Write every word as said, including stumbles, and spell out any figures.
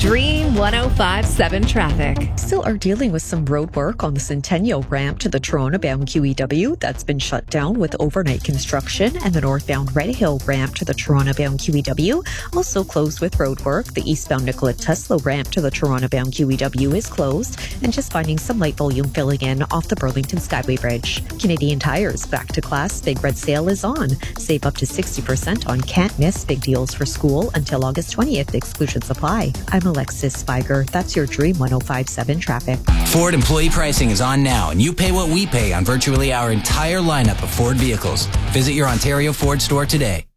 Dream one oh five point seven traffic. Still are dealing with some road work on the Centennial ramp to the Toronto-bound Q E W. That's been shut down with overnight construction, and the northbound Red Hill ramp to the Toronto-bound Q E W also closed with road work. The eastbound Nikola Tesla ramp to the Toronto-bound Q E W is closed, and just finding some light volume filling in off the Burlington Skyway Bridge. Canadian Tire's Back to Class Big Red Sale is on. Save up to sixty percent on can't miss big deals for school until August twentieth. Exclusions apply. I'm Alexis Spiger. That's your Dream one oh five point seven traffic. Ford employee pricing is on now, and you pay what we pay on virtually our entire lineup of Ford vehicles. Visit your Ontario Ford store today.